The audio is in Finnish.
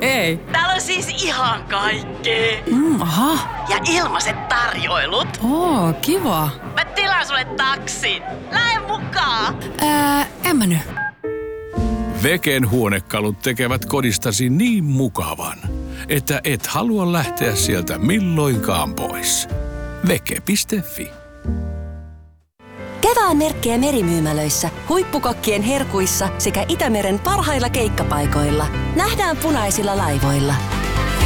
Ei. Täällä on siis ihan kaikkea. Aha. Ja ilmaiset tarjoilut. Oo, kiva. Mä tilaan sulle taksin. Lähde mukaan. En mä nyt. Veken huonekalut tekevät kodistasi niin mukavan, että et halua lähteä sieltä milloinkaan pois. Veke.fi. Kevään merkkejä merimyymälöissä, huippukokkien herkuissa sekä Itämeren parhailla keikkapaikoilla. Nähdään punaisilla laivoilla.